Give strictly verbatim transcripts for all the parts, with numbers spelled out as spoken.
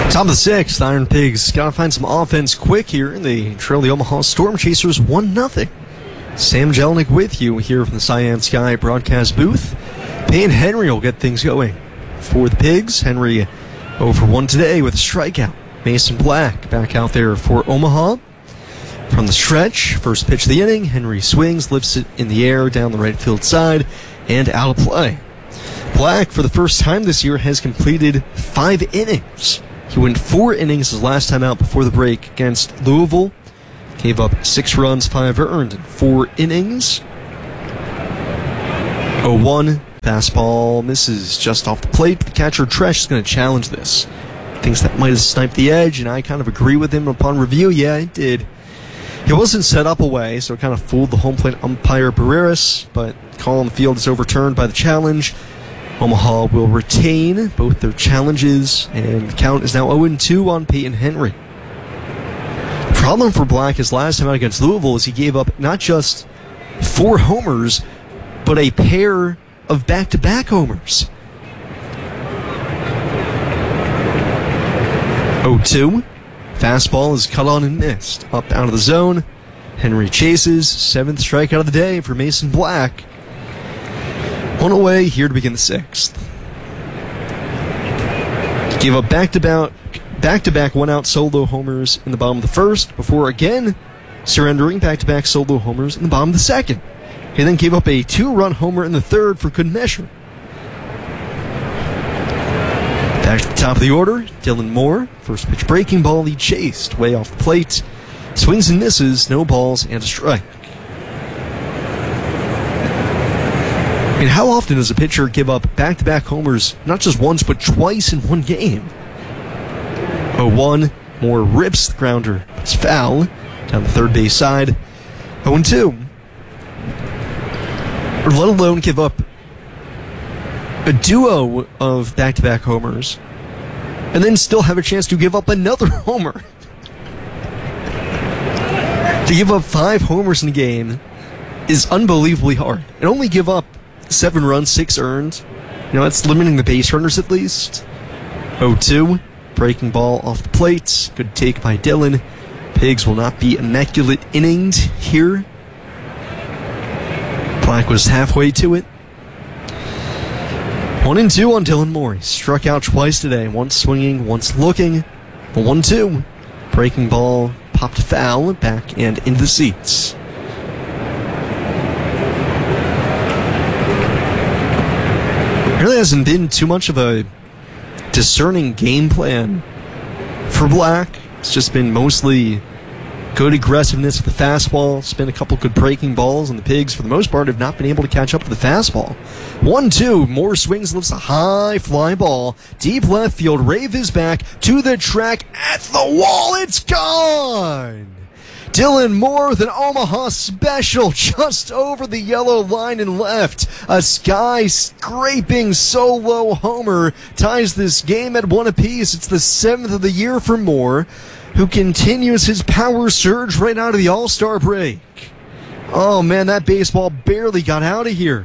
Top of the sixth, Iron Pigs got to find some offense quick here. They trail the Omaha Storm Chasers one nothing. Sam Jelinek with you here from the Cyan Sky broadcast booth. Peyton Henry will get things going for the Pigs. Henry over one today with a strikeout. Mason Black back out there for Omaha. From the stretch, first pitch of the inning, Henry swings, lifts it in the air down the right field side, and out of play. Black, for the first time this year, has completed five innings. He went four innings his last time out before the break against Louisville. Gave up six runs, five earned in four innings. oh one, fastball misses just off the plate. The catcher Tresh is going to challenge this. Thinks that might have sniped the edge, and I kind of agree with him upon review. Yeah, it did. He wasn't set up away, so it kind of fooled the home plate umpire Barreras, but call on the field is overturned by the challenge. Omaha will retain both their challenges, and the count is now oh two on Peyton Henry. The problem for Black his last time out against Louisville is he gave up not just four homers, but a pair of back-to-back homers. oh two. Fastball is cut on and missed. Up out of the zone. Henry chases. Seventh strikeout of the day for Mason Black. One away here to begin the sixth. Gave up back-to-back, back-to-back one-out solo homers in the bottom of the first before again surrendering back-to-back solo homers in the bottom of the second. He then gave up a two-run homer in the third for good measure. Back to the top of the order, Dylan Moore. First pitch breaking ball, he chased way off the plate. Swings and misses, no balls and a strike. I mean, how often does a pitcher give up back-to-back homers, not just once, but twice in one game? oh one, Moore rips the grounder. It's foul down the third base side. oh two. Or let alone give up a duo of back-to-back homers, and then still have a chance to give up another homer. To give up five homers in a game is unbelievably hard. And only give up seven runs, six earned. You know, that's limiting the base runners at least. oh two, breaking ball off the plate. Good take by Dylan. Pigs will not be immaculate inninged here. Black was halfway to it. One and two on Dylan Moore. He struck out twice today. Once swinging, once looking. one two. Breaking ball popped foul, back and into the seats. Really hasn't been too much of a discerning game plan for Black. It's just been mostly good aggressiveness with the fastball. It's been a couple good breaking balls, and the Pigs, for the most part, have not been able to catch up to the fastball. one two, Moore swings, lifts a high fly ball. Deep left field, Rave is back to the track at the wall. It's gone! Dylan Moore with an Omaha special just over the yellow line and left. A sky-scraping solo homer ties this game at one apiece. It's the seventh of the year for Moore, who continues his power surge right out of the All-Star break. Oh, man, that baseball barely got out of here.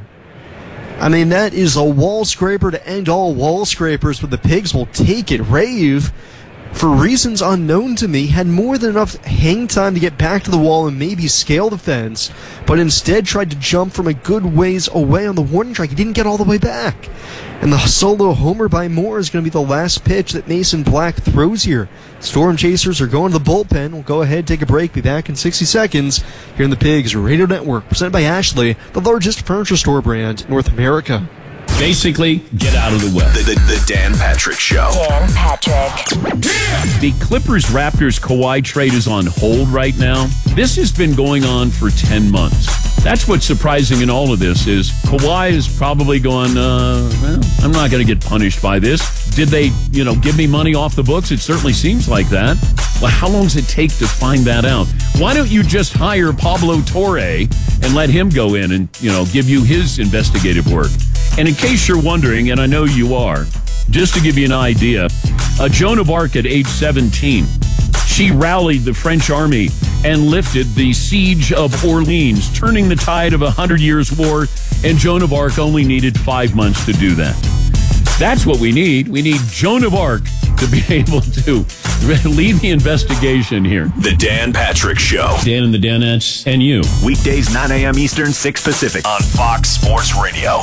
I mean, that is a wall scraper to end all wall scrapers, but the Pigs will take it. Rave, for reasons unknown to me, had more than enough hang time to get back to the wall and maybe scale the fence, but instead tried to jump from a good ways away on the warning track. He didn't get all the way back. And the solo homer by Moore is going to be the last pitch that Mason Black throws here. Storm Chasers are going to the bullpen. We'll go ahead, take a break, be back in sixty seconds here in the Pigs Radio Network, presented by Ashley, the largest furniture store brand in North America. Basically, get out of the way. The, the, the Dan Patrick Show. Dan Patrick. The Clippers-Raptors Kawhi trade is on hold right now. This has been going on for ten months. That's what's surprising in all of this is Kawhi is probably going, uh, well, I'm not going to get punished by this. Did they, you know, give me money off the books? It certainly seems like that. Well, how long does it take to find that out? Why don't you just hire Pablo Torre and let him go in and, you know, give you his investigative work? And in case you're wondering, and I know you are, just to give you an idea, uh, Joan of Arc at age seventeen, she rallied the French army and lifted the siege of Orleans, turning the tide of a Hundred Years' War, and Joan of Arc only needed five months to do that. That's what we need. We need Joan of Arc to be able to lead the investigation here. The Dan Patrick Show. Dan and the Danettes and you. Weekdays nine a.m. Eastern, six Pacific on Fox Sports Radio.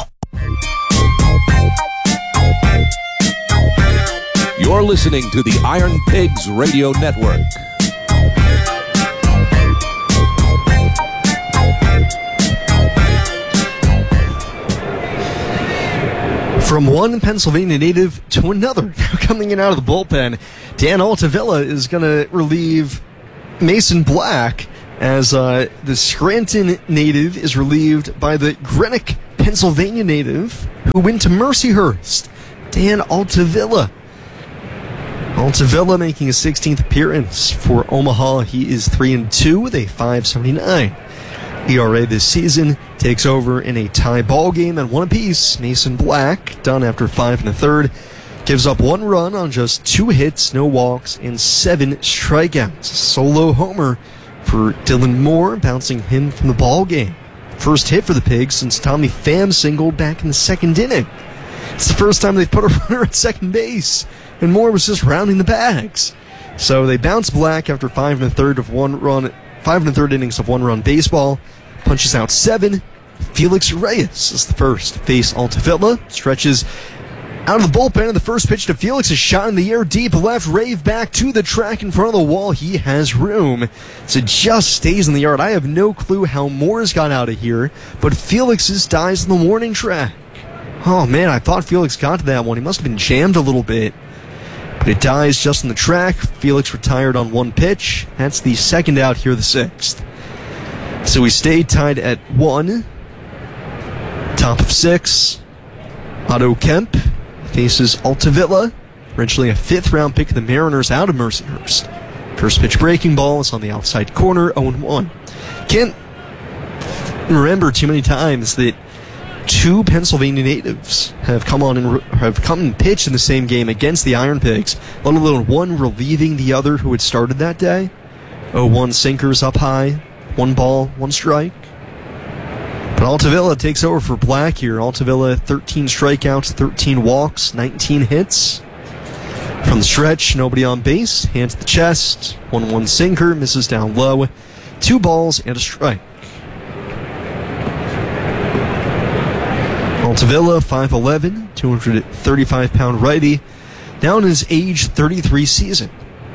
You're listening to the Iron Pigs Radio Network. From one Pennsylvania native to another, coming in out of the bullpen, Dan Altavilla is going to relieve Mason Black as uh, the Scranton native is relieved by the Greenock, Pennsylvania native who went to Mercyhurst, Dan Altavilla. Altavilla making his sixteenth appearance for Omaha. He is three and two with a five seventy-nine E R A this season. Takes over in a tie ball game and one apiece. Mason Black, done after five and a third, gives up one run on just two hits, no walks, and seven strikeouts. Solo homer for Dylan Moore, bouncing him from the ball game. First hit for the Pigs since Tommy Pham singled back in the second inning. It's the first time they've put a runner at second base, and Moore was just rounding the bags. So they bounce Black after five and a third of one run, five and a third innings of one run baseball. Punches out seven. Felix Reyes is the first to face Altavilla. Stretches out of the bullpen, and the first pitch to Felix is shot in the air deep left. Rave back to the track in front of the wall. He has room. So it just stays in the yard. I have no clue how Moore's got out of here, but Felix's dies in the warning track. Oh man, I thought Felix got to that one. He must have been jammed a little bit. But it dies just in the track. Felix retired on one pitch. That's the second out here, the sixth. So we stay tied at one. Top of six. Otto Kemp faces Altavilla. Originally a fifth round pick of the Mariners out of Mercyhurst. First pitch breaking ball is on the outside corner, oh and one. Can't remember too many times that two Pennsylvania natives have come on and re- have come and pitched in the same game against the Iron Pigs, let alone one relieving the other who had started that day. oh one sinkers up high, one ball, one strike. But Altavilla takes over for Black here. Altavilla, thirteen strikeouts, thirteen walks, nineteen hits. From the stretch, nobody on base, hand to the chest, one one sinker, misses down low, two balls and a strike. Altavilla, five eleven, two hundred thirty-five pound righty, now in his age thirty-three season.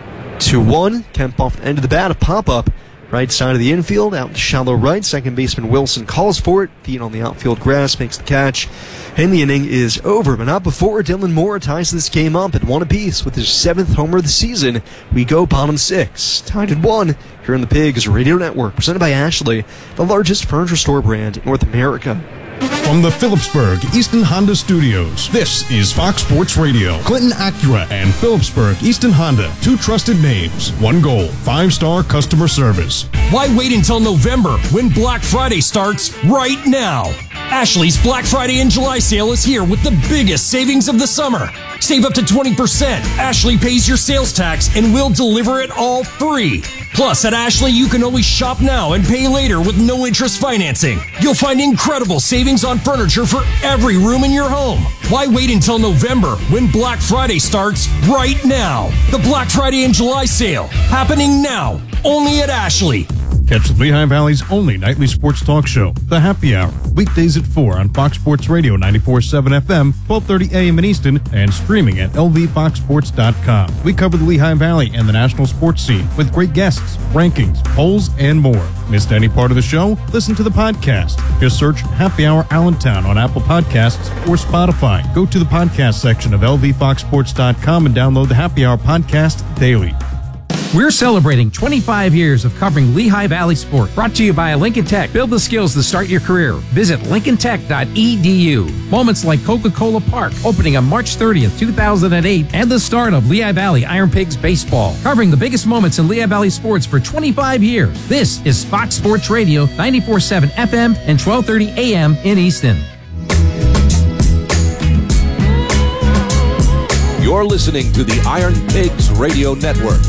two one, Kemp off the end of the bat, a pop-up, right side of the infield, out to shallow right, second baseman Wilson calls for it, feet on the outfield grass, makes the catch, and the inning is over, but not before Dylan Moore ties this game up at one apiece with his seventh homer of the season. We go bottom six, tied at one, here in the Pigs Radio Network, presented by Ashley, the largest furniture store brand in North America. From the Phillipsburg Easton Honda Studios, this is Fox Sports Radio. Clinton Acura and Phillipsburg Easton Honda, two trusted names, one goal, five-star customer service. Why wait until November when Black Friday starts right now? Ashley's Black Friday and July sale is here with the biggest savings of the summer. Save up to twenty percent. Ashley pays your sales tax and we'll deliver it all free. Plus, at Ashley, you can always shop now and pay later with no interest financing. You'll find incredible savings on furniture for every room in your home. Why wait until November when Black Friday starts right now? The Black Friday and July sale happening now, only at Ashley. Catch the Lehigh Valley's only nightly sports talk show, The Happy Hour, weekdays at four on Fox Sports Radio ninety-four point seven F M, twelve thirty A M in Easton, and streaming at L V fox sports dot com. We cover the Lehigh Valley and the national sports scene with great guests, rankings, polls, and more. Missed any part of the show? Listen to the podcast. Just search Happy Hour Allentown on Apple Podcasts or Spotify. Go to the podcast section of L V fox sports dot com and download the Happy Hour podcast daily. We're celebrating twenty-five years of covering Lehigh Valley sport. Brought to you by Lincoln Tech. Build the skills to start your career. Visit lincoln tech dot e d u. Moments like Coca-Cola Park, opening on March thirtieth, two thousand eight, and the start of Lehigh Valley Iron Pigs baseball. Covering the biggest moments in Lehigh Valley sports for twenty-five years. This is Fox Sports Radio, ninety-four point seven F M and twelve thirty A M in Easton. You're listening to the Iron Pigs Radio Network.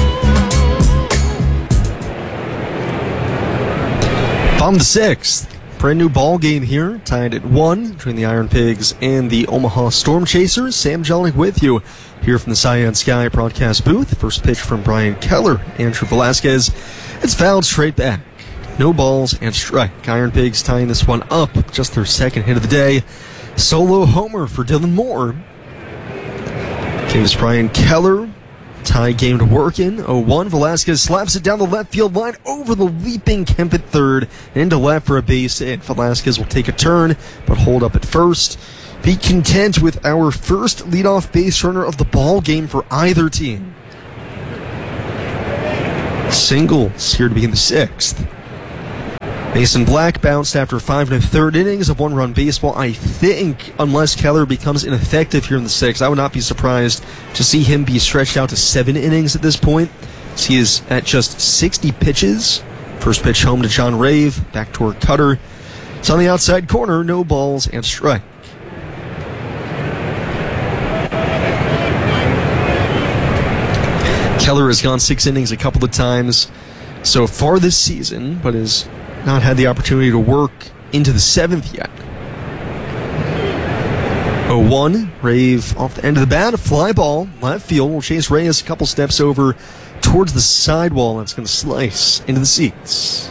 Bottom of the sixth, brand new ball game here, tied at one between the Iron Pigs and the Omaha Storm Chasers. Sam Jelinek with you here from the Cyan Sky broadcast booth. First pitch from Brian Keller. Andrew Velasquez. It's fouled straight back. No balls and strike. Iron Pigs tying this one up. Just their second hit of the day. Solo homer for Dylan Moore. Gives Brian Keller tie game to work in. oh one. Velasquez slaps it down the left field line over the leaping Kemp at third and into left for a base hit. Velasquez will take a turn but hold up at first. Be content with our first leadoff base runner of the ball game for either team. Singles here to begin the sixth. Mason Black bounced after five and a third innings of one-run baseball. I think, unless Keller becomes ineffective here in the sixth, I would not be surprised to see him be stretched out to seven innings at this point. As he is at just sixty pitches. First pitch home to John Rave. Back toward Cutter. It's on the outside corner. No balls and strike. Keller has gone six innings a couple of times so far this season, but has not had the opportunity to work into the seventh yet. oh one. Rave off the end of the bat. A fly ball. Left field will chase Reyes a couple steps over towards the sidewall. That's going to slice into the seats.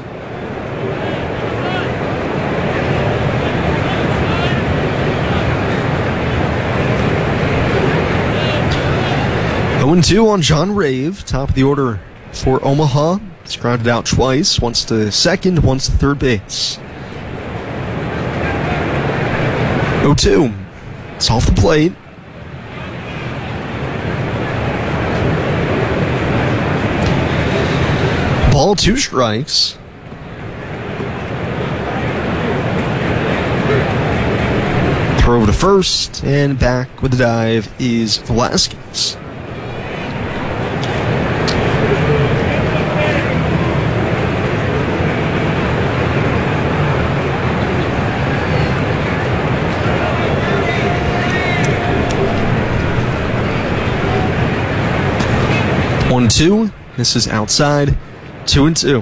oh two on John Rave. Top of the order for Omaha. He's grounded out twice, once to second, once to third base. oh two. It's off the plate. Ball, two strikes. Throw over to first, and back with the dive is Velasquez. One, two. This is outside. Two and two.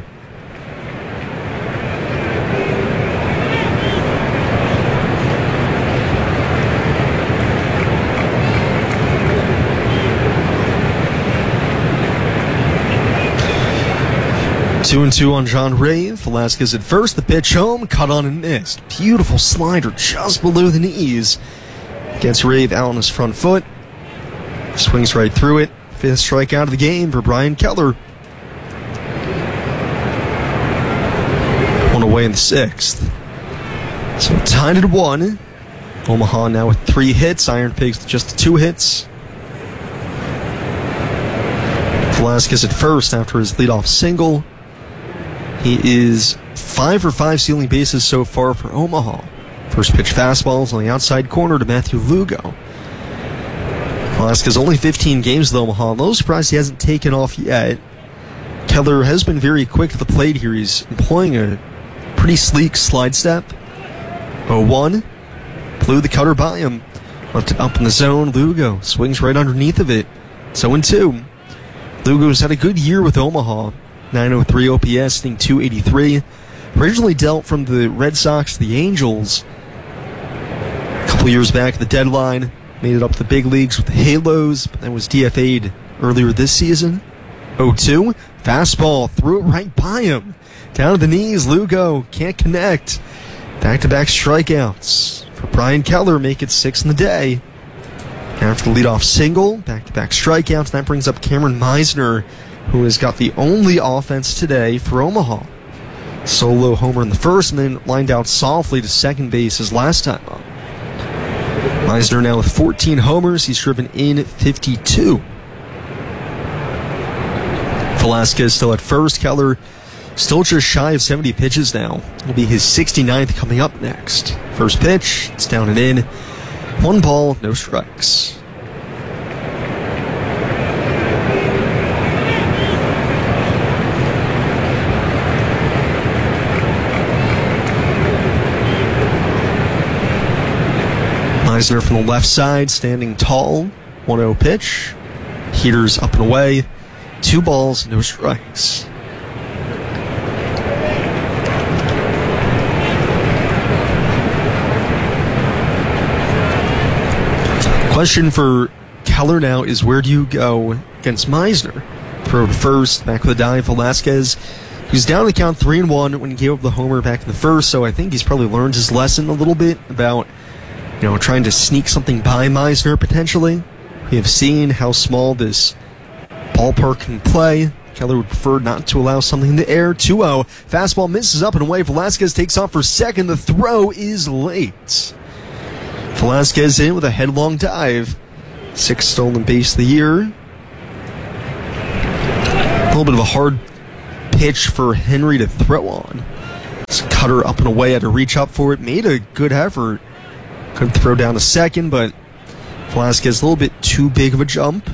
Two and two on John Rave. Velasquez at first. The pitch home. Cut on and missed. Beautiful slider just below the knees. Gets Rave out on his front foot. Swings right through it. Fifth strikeout of the game for Brian Keller. One away in the sixth. So tied at one. Omaha now with three hits. Iron Pigs with just two hits. Velasquez at first after his leadoff single. He is five for five stealing bases so far for Omaha. First pitch fastballs on the outside corner to Matthew Lugo. Velasquez only fifteen games with Omaha. A little surprised he hasn't taken off yet. Keller has been very quick to the plate here. He's employing a pretty sleek slide step. oh one. Blew the cutter by him. Left it up in the zone. Lugo swings right underneath of it. It's oh two. Lugo's had a good year with Omaha. nine oh three O P S, hitting two eighty-three. Originally dealt from the Red Sox to the Angels. A couple years back at the deadline. Made it up to the big leagues with the Halos, but then was D F A'd earlier this season. oh two. Fastball. Threw it right by him. Down to the knees. Lugo can't connect. Back-to-back strikeouts for Brian Keller. Make it six in the day. After the leadoff single, back-to-back strikeouts. That brings up Cameron Meisner, who has got the only offense today for Omaha. Solo homer in the first, and then lined out softly to second base his last time up. Meisner now with fourteen homers. He's driven in fifty-two. Velasquez still at first. Keller still just shy of seventy pitches now. It'll be his sixty-ninth coming up next. First pitch, it's down and in. One ball, no strikes. Meisner from the left side, standing tall. one oh pitch. Heaters up and away. Two balls, no strikes. Question for Keller now is, where do you go against Meisner? Throw to first, back with a dive. Velasquez, who's down the count three and one when he gave up the homer back in the first, so I think he's probably learned his lesson a little bit about, you know, trying to sneak something by Meisner potentially. We have seen how small this ballpark can play. Keller would prefer not to allow something in the air. two oh. Fastball misses up and away. Velasquez takes off for second. The throw is late. Velasquez in with a headlong dive. Sixth stolen base of the year. A little bit of a hard pitch for Henry to throw on. This cutter up and away, had to reach up for it. Made a good effort. Couldn't throw down a second, but Velasquez a little bit too big of a jump.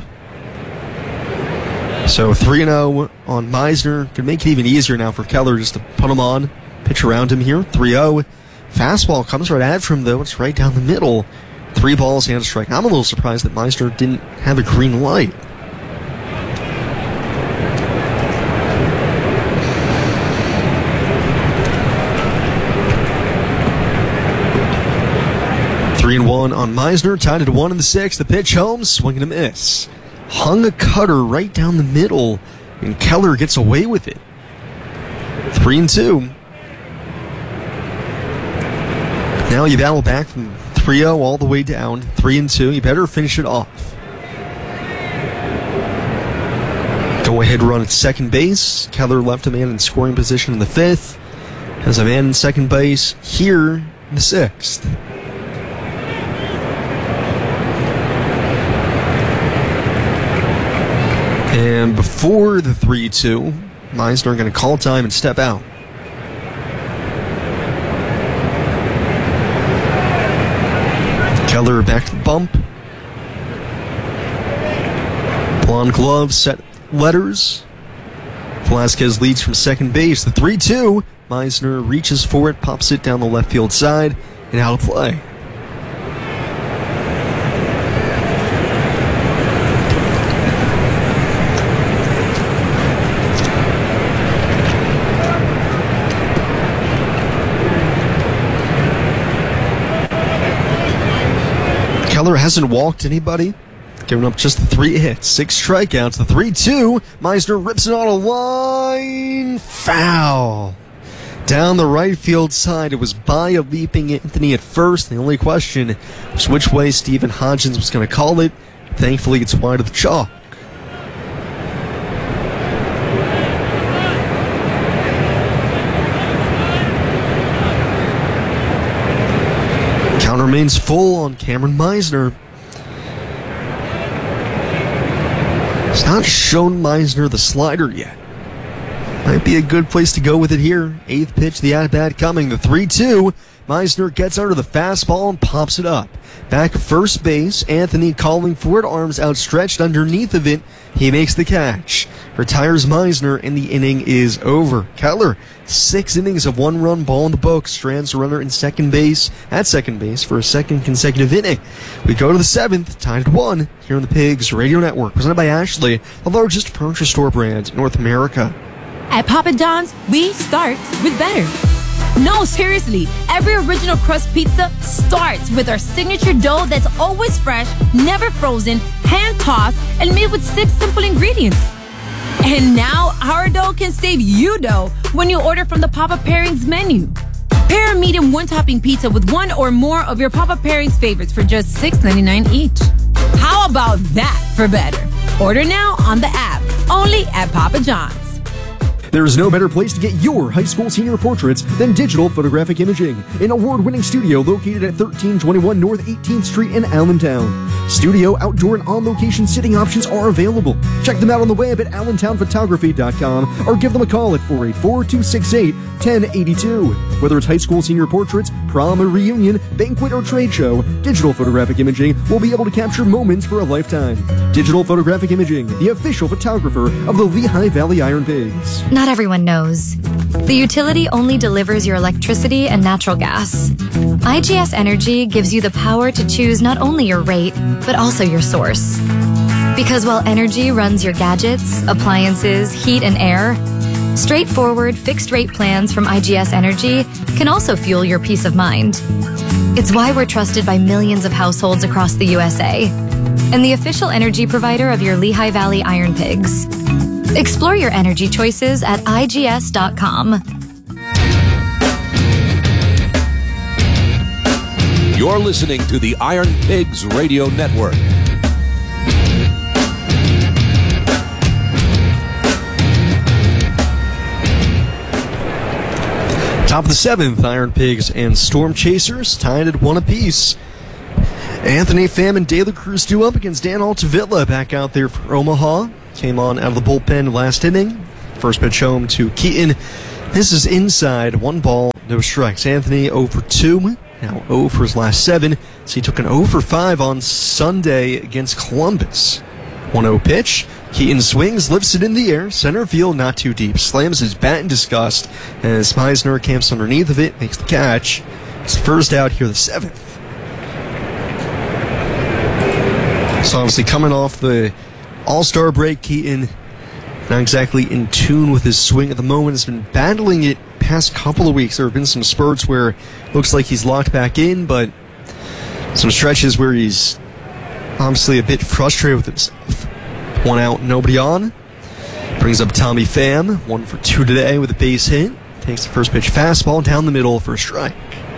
So three and oh on Meisner. Could make it even easier now for Keller just to put him on. Pitch around him here. three oh. Fastball comes right at him, though. It's right down the middle. Three balls and a strike. I'm a little surprised that Meisner didn't have a green light. Three and one on Meisner. Tied at one in the sixth. The pitch home. Swing and a miss. Hung a cutter right down the middle, and Keller gets away with it. Three and two. Now you battle back from three oh all the way down. Three and two. You better finish it off. Go ahead run at second base. Keller left a man in scoring position in the fifth. Has a man in second base here in the sixth. And before the three two, Meisner going to call time and step out. Keller back to the bump. Blonde glove, set letters. Velasquez leads from second base. The three two. Meisner reaches for it, pops it down the left field side, and out of play. Keller hasn't walked anybody, giving up just the three hits, six strikeouts. The three two, Meisner rips it on a line, foul. Down the right field side, it was by a leaping Anthony at first. The only question was which way Stephen Hodgins was going to call it. Thankfully, it's wide of the chalk. Count remains full on Cameron Meisner. It's not shown Meisner the slider yet. Might be a good place to go with it here. Eighth pitch, the at-bat coming. The three two. Meisner gets under the fastball and pops it up. Back at first base, Anthony calling for it, arms outstretched underneath of it. He makes the catch. Retires Meisner, and the inning is over. Keller, six innings of one-run ball in the books, strands a runner in second base, at second base for a second consecutive inning. We go to the seventh, tied at one, here on the Pigs Radio Network, presented by Ashley, the largest furniture store brand in North America. At Papa John's, we start with better. No, seriously, every original crust pizza starts with our signature dough that's always fresh, never frozen, hand-tossed, and made with six simple ingredients. And now, our dough can save you dough when you order from the Papa Pairings menu. Pair a medium one-topping pizza with one or more of your Papa Pairings favorites for just six ninety-nine each. How about that for better? Order now on the app, only at Papa John's. There is no better place to get your high school senior portraits than Digital Photographic Imaging, an award-winning studio located at thirteen twenty-one North eighteenth Street in Allentown. Studio, outdoor, and on-location sitting options are available. Check them out on the web at allentown photography dot com or give them a call at four eight four, two six eight, one zero eight two. Whether it's high school senior portraits, prom or reunion, banquet or trade show, Digital Photographic Imaging will be able to capture moments for a lifetime. Digital Photographic Imaging, the official photographer of the Lehigh Valley Iron Pigs. Not everyone knows. The utility only delivers your electricity and natural gas. I G S Energy gives you the power to choose not only your rate, but also your source. Because while energy runs your gadgets, appliances, heat, and air, straightforward fixed rate plans from I G S Energy can also fuel your peace of mind. It's why we're trusted by millions of households across the U S A and the official energy provider of your Lehigh Valley Iron Pigs. Explore your energy choices at I G S dot com. You're listening to the Iron Pigs Radio Network. Top of the seventh, Iron Pigs and Storm Chasers tied at one apiece. Anthony Pham and De La Cruz due up against Dan Altavilla back out there for Omaha. Came on out of the bullpen last inning. First pitch home to Keaton. This is inside, one ball, no strikes. Anthony oh for two, now oh for his last seven. So he took an oh for five on Sunday against Columbus. one oh pitch. Keaton swings, lifts it in the air, center field not too deep, slams his bat in disgust as Meisner camps underneath of it, makes the catch. It's the first out here, the seventh. So obviously coming off the All-Star break, Keaton not exactly in tune with his swing at the moment, has been battling it past couple of weeks. There have been some spurts where it looks like he's locked back in, but some stretches where he's obviously a bit frustrated with himself. One out, nobody on. Brings up Tommy Pham, one for two today with a base hit. Takes the first pitch fastball down the middle for a strike.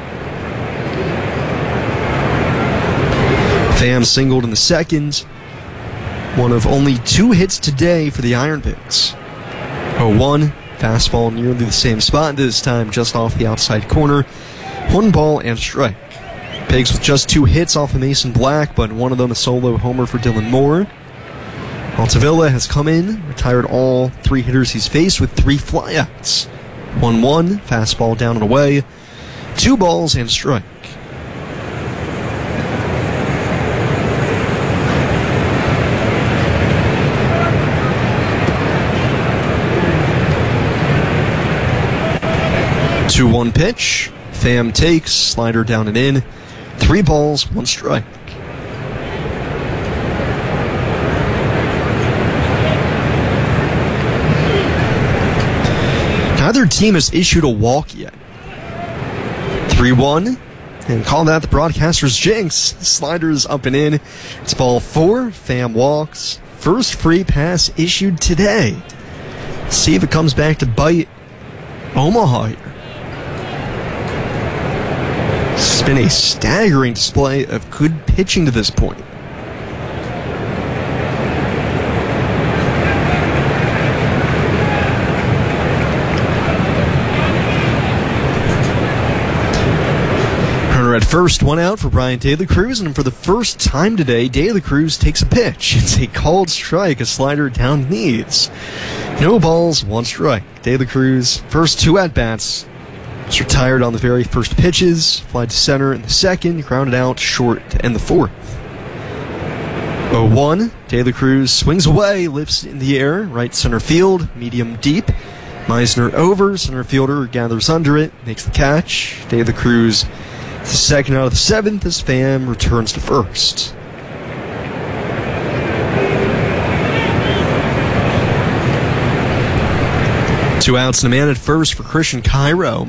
Pham singled in the second. One of only two hits today for the Iron Pigs. oh one, fastball nearly the same spot, this time just off the outside corner. One ball and a strike. Pigs with just two hits off of Mason Black, but one of them a solo homer for Dylan Moore. Altavilla has come in, retired all three hitters he's faced with three flyouts. one one, fastball down and away. Two balls and strike. two one pitch. Pham takes, slider down and in. Three balls, one strike. Neither team has issued a walk yet. three one, and call that the broadcaster's jinx. Sliders up and in. It's ball four. Pham walks. First free pass issued today. Let's see if it comes back to bite Omaha here. It's been a staggering display of good pitching to this point. Runner at first, one out for Brian De La Cruz, and for the first time today, De La Cruz takes a pitch. It's a called strike, a slider down knees. No balls, one strike. De La Cruz, first two at-bats. Was retired on the very first pitches, fly to center in the second, grounded out short to end the fourth. oh one, De La Cruz swings away, lifts in the air, right center field, medium deep. Meisner over, center fielder gathers under it, makes the catch. De La Cruz is the second out of the seventh as Pham returns to first. Two outs and a man at first for Christian Cairo.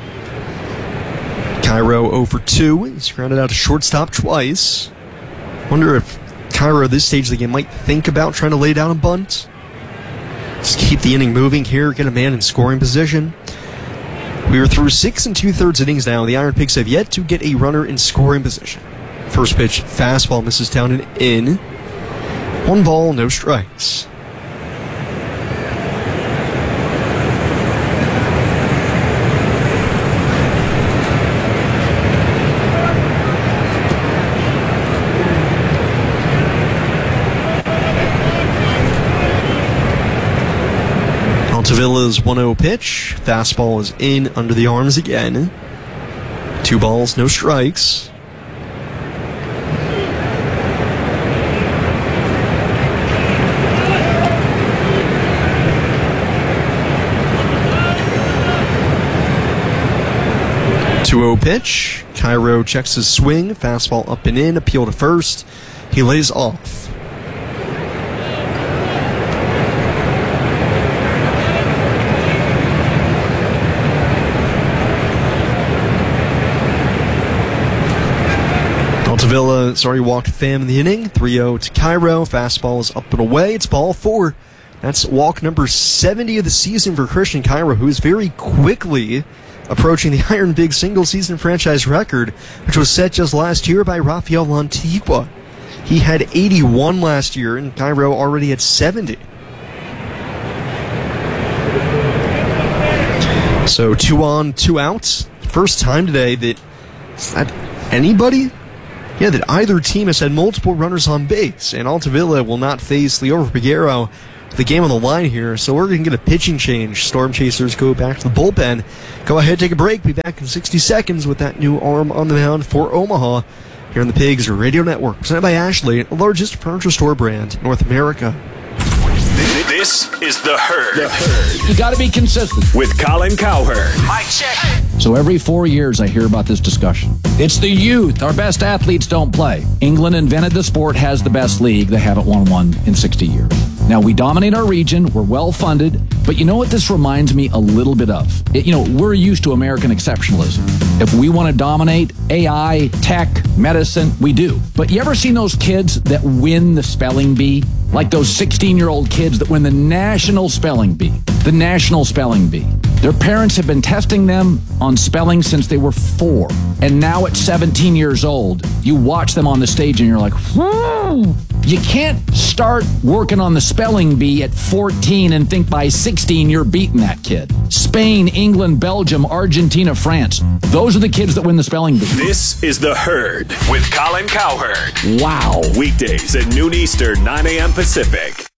Cairo oh for two. He's grounded out to shortstop twice. Wonder if Cairo at this stage of the game might think about trying to lay down a bunt. Just keep the inning moving here, get a man in scoring position. We are through six and two-thirds innings now. The Iron Pigs have yet to get a runner in scoring position. First pitch, fastball misses down and in. One ball, no strikes. Altavilla's one oh pitch. Fastball is in under the arms again. Two balls, no strikes. two oh pitch. Cairo checks his swing. Fastball up and in. Appeal to first. He lays off. Altavilla already walked fam in the inning. three oh to Cairo. Fastball is up and away. It's ball four. That's walk number seventy of the season for Christian Cairo, who is very quickly approaching the Iron Big single-season franchise record, which was set just last year by Rafael Antigua. He had eighty-one last year, and Cairo already at seventy. So two on, two outs. First time today that, is that anybody? Yeah, that either team has had multiple runners on base, and Altavilla will not face Leo Figueroa. The game on the line here, so we're going to get a pitching change. Storm Chasers go back to the bullpen. Go ahead, take a break. Be back in sixty seconds with that new arm on the mound for Omaha here on the Pigs Radio Network. Presented by Ashley, the largest furniture store brand in North America. This is The Herd. The Herd. You got to be consistent. With Colin Cowherd. Mic check. So every four years I hear about this discussion. It's the youth. Our best athletes don't play. England invented the sport, has the best league. They haven't won one in sixty years. Now, we dominate our region. We're well-funded. But you know what this reminds me a little bit of? It, you know, we're used to American exceptionalism. If we want to dominate A I, tech, medicine, we do. But you ever seen those kids that win the spelling bee? Like those sixteen-year-old kids that win the national spelling bee. The national spelling bee. Their parents have been testing them on spelling since they were four. And now at seventeen years old, you watch them on the stage and you're like, whoa. You can't start working on the spelling bee at fourteen and think by sixteen you're beating that kid. Spain, England, Belgium, Argentina, France. Those are the kids that win the spelling bee. This is The Herd with Colin Cowherd. Wow. Weekdays at noon Eastern, nine a.m. Pacific.